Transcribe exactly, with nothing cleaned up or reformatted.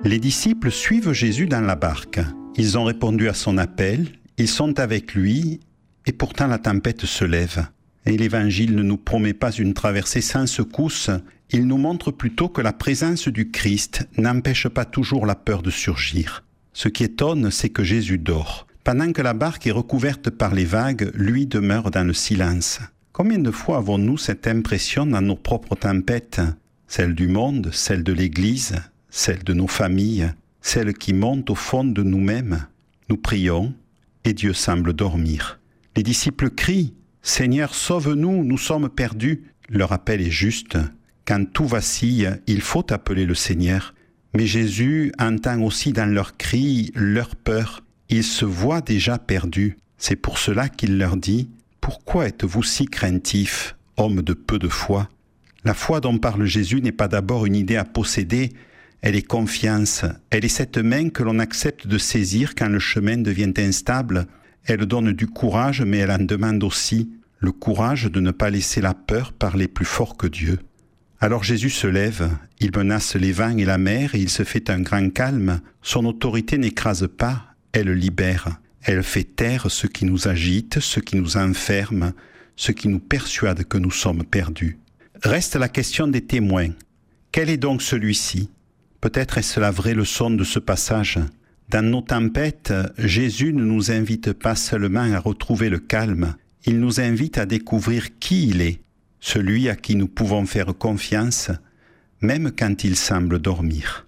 Les disciples suivent Jésus dans la barque. Ils ont répondu à son appel, ils sont avec lui, et pourtant la tempête se lève. Et l'Évangile ne nous promet pas une traversée sans secousse, il nous montre plutôt que la présence du Christ n'empêche pas toujours la peur de surgir. Ce qui étonne, c'est que Jésus dort. Pendant que la barque est recouverte par les vagues, lui demeure dans le silence. Combien de fois avons-nous cette impression dans nos propres tempêtes, celle du monde, celle de l'Église, celle de nos familles, celle qui monte au fond de nous-mêmes? Nous prions et Dieu semble dormir. Les disciples crient « Seigneur, sauve-nous, nous sommes perdus !» Leur appel est juste. Quand tout vacille, il faut appeler le Seigneur. Mais Jésus entend aussi dans leurs cris leur peur. Ils se voient déjà perdus. C'est pour cela qu'il leur dit « Pourquoi êtes-vous si craintifs, hommes de peu de foi ?» La foi dont parle Jésus n'est pas d'abord une idée à posséder, elle est confiance. Elle est cette main que l'on accepte de saisir quand le chemin devient instable. Elle donne du courage, mais elle en demande aussi le courage de ne pas laisser la peur parler plus fort que Dieu. Alors Jésus se lève, il menace les vents et la mer et il se fait un grand calme. Son autorité n'écrase pas, elle libère. Elle fait taire ce qui nous agite, ce qui nous enferme, ce qui nous persuade que nous sommes perdus. Reste la question des témoins. Quel est donc celui-ci ? Peut-être est-ce la vraie leçon de ce passage. Dans nos tempêtes, Jésus ne nous invite pas seulement à retrouver le calme, il nous invite à découvrir qui il est, celui à qui nous pouvons faire confiance, même quand il semble dormir.